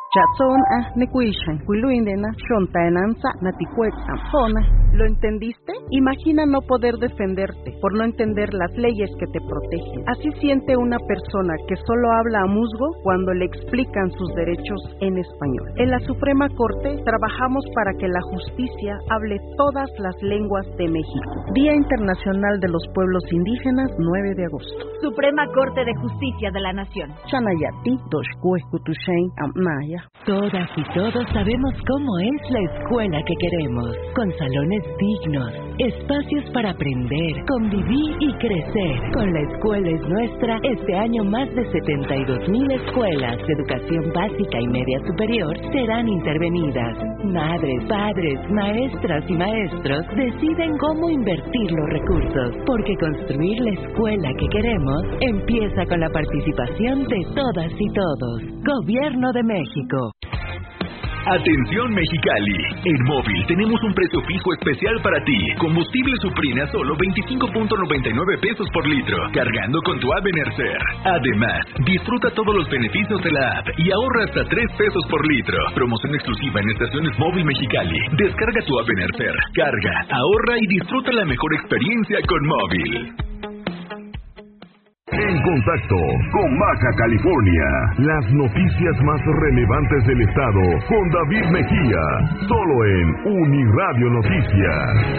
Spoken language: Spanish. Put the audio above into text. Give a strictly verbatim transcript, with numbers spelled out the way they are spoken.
Chatson a Nekuishan, Kuiluindena, Shontaenanza, Naticuec, Amzona. ¿Lo entendiste? Imagina no poder defenderte por no entender las leyes que te protegen. Así siente una persona que solo habla a musgo cuando le explican sus derechos en español. En la Suprema Corte trabajamos para que la justicia hable todas las lenguas de México. Día Internacional de los Pueblos Indígenas, nueve de agosto. Suprema Corte de Justicia de la Nación. Chanayati, Doshkueskutushain, Amnaya. Todas y todos sabemos cómo es la escuela que queremos, con salones dignos, espacios para aprender, convivir y crecer. Con La Escuela es Nuestra, este año más de setenta y dos mil escuelas de educación básica y media superior serán intervenidas. Madres, padres, maestras y maestros deciden cómo invertir los recursos, porque construir la escuela que queremos empieza con la participación de todas y todos. Gobierno de México. Atención Mexicali, en móvil tenemos un precio fijo especial para ti. Combustible Suprina solo veinticinco punto noventa y nueve pesos por litro, cargando con tu app Enercer. Además, disfruta todos los beneficios de la app y ahorra hasta tres pesos por litro. Promoción exclusiva en estaciones móvil Mexicali. Descarga tu app Enercer, carga, ahorra y disfruta la mejor experiencia con móvil. En contacto con Baja California, las noticias más relevantes del estado con David Mejía, solo en Uniradio Noticias.